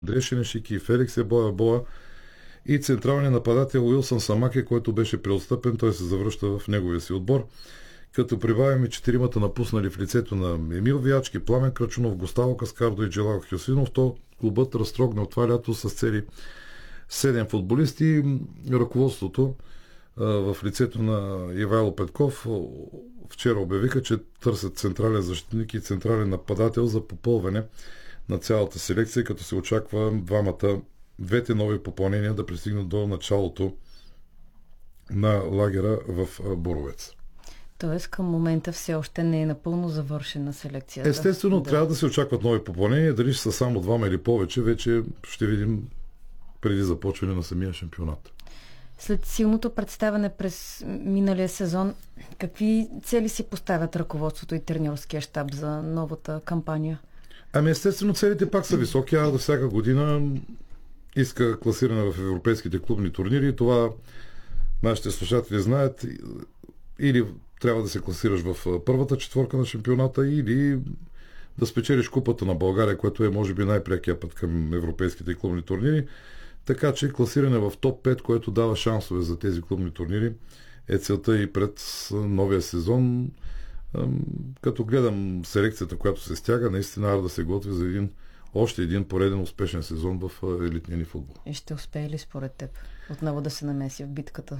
Дрешенешики, Феликс Боя и централният нападател Уилсън Самаке, който беше преотстъпен, той се завръща в неговия си отбор. Като прибавяме четиримата напуснали в лицето на Емил Виячки, Пламен Крачунов, Густаво Каскардо и Джелал Хюсинов, то клубът разтрогна от това лято с цели 7 футболисти. Ръководството в лицето на Ивайло Петков вчера обявиха, че търсят централен защитник и централен нападател за попълване на цялата селекция, като се очаква двете нови попълнения да пристигнат до началото на лагера в Боровец. Тоест към момента все още не е напълно завършена селекцията. Естествено, трябва да се очакват нови попълнения. Дали ще са само двама или повече, вече ще видим преди започване на самия шампионат. След силното представяне през миналия сезон, какви цели си поставят ръководството и треньорския щаб за новата кампания? Естествено, целите пак са високи, а всяка година иска класиране в европейските клубни турнири и това нашите слушатели знаят. Или трябва да се класираш в първата четворка на шампионата, или да спечелиш купата на България, което е може би най-прякия път към европейските клубни турнири. Така че класиране в топ 5, което дава шансове за тези клубни турнири, е целта и пред новия сезон. Като гледам селекцията, която се стяга, наистина да се готви за още един пореден успешен сезон в елитния ни футбол. И ще успее ли според теб отново да се намеси в битката?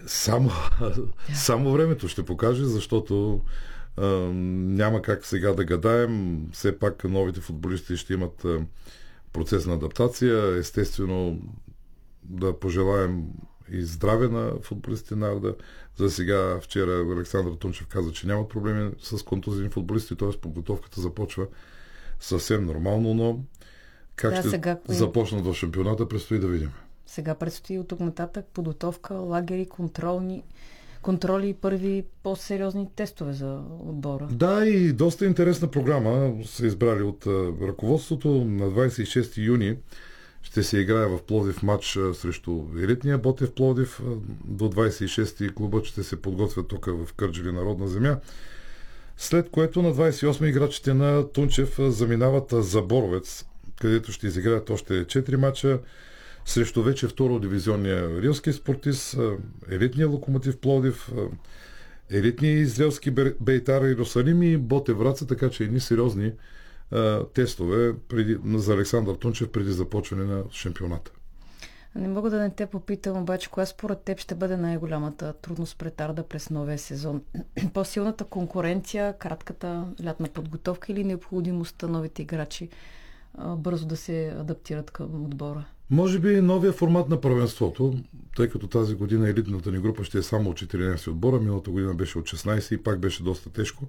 Само времето ще покаже, защото няма как сега да гадаем. Все пак новите футболисти ще имат процес на адаптация. Естествено да пожелаем и здраве на футболистите на Арда. За сега вчера Александър Тунчев каза, че нямат проблеми с контузини футболисти, т.е. подготовката започва съвсем нормално, но как ще започнат в шампионата, предстои да видим. Сега предстои от тук нататък подготовка, лагери, контроли и първи по-сериозни тестове за отбора. Да, и доста интересна програма са избрали от ръководството. На 26 юни ще се играе в Пловдив матч срещу елитния Ботев Пловдив. До 26 клубът ще се подготвят тук в Кърджали, народна земя. След което на 28 играчите на Тунчев заминават за Боровец, където ще изиграят още 4 мача срещу вече второ-дивизионния рилски спортист, елитния Локомотив Пловдив, елитния израелски Бейтар Иерусалим и Ботев Враца, така че едни сериозни тестове за Александър Тунчев преди започване на шампионата. Не мога да не те попитам, обаче, коя според теб ще бъде най-голямата трудност пред Арда през новия сезон? По-силната конкуренция, кратката лятна подготовка или необходимостта новите играчи бързо да се адаптират към отбора? Може би новия формат на първенството, тъй като тази година елитната ни група ще е само от 14 отбора, миналата година беше от 16 и пак беше доста тежко.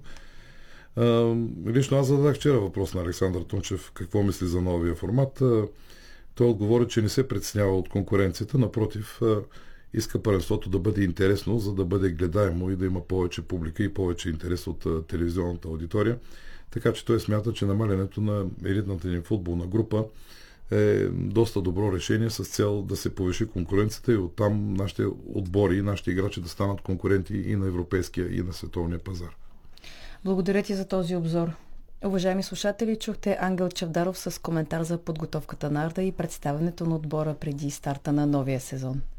Лично аз зададах вчера въпрос на Александър Тунчев какво мисли за новия формат. Той отговори, че не се притеснява от конкуренцията, напротив, иска първенството да бъде интересно, за да бъде гледаемо и да има повече публика и повече интерес от телевизионната аудитория. Така че той смята, че намалянето на елитната ни футболна група е доста добро решение с цел да се повиши конкуренцията и оттам нашите отбори и нашите играчи да станат конкуренти и на европейския, и на световния пазар. Благодаря ти за този обзор. Уважаеми слушатели, чухте Ангел Чавдаров с коментар за подготовката на Арда и представянето на отбора преди старта на новия сезон.